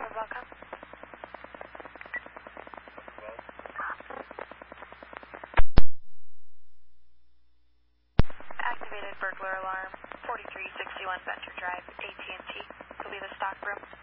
welcome. Activated burglar alarm, 4361 Venture Drive, AT&T. Will be the stock room.